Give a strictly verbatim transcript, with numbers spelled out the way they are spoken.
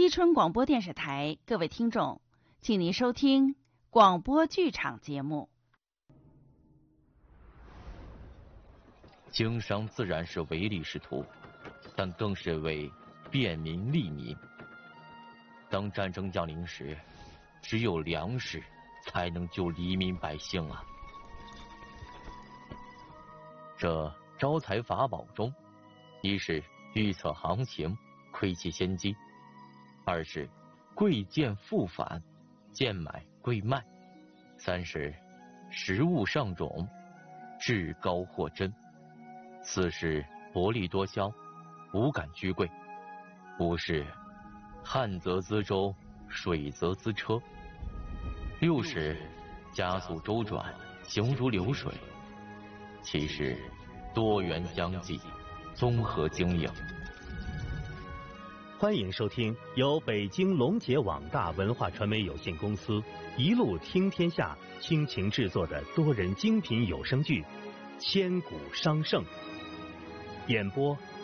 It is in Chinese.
伊春广播电视台，各位听众，请您收听广播剧场节目。 经商自然是唯利是图，但更是为便民利民。当战争降临时，只有粮食才能救黎民百姓啊！这招财法宝中，一是预测行情，窥其先机；二是贵贱复返，贱买贵卖；三是食物上种，至高货真；四是薄利多销，无感居贵；五是旱则资舟，水则资车；六是加速周转，行如流水；七是多元相济，综合经营。 欢迎收听由北京龙杰网大文化传媒有限公司一路听天下倾情制作的多人精品有声剧《千古商圣》，演播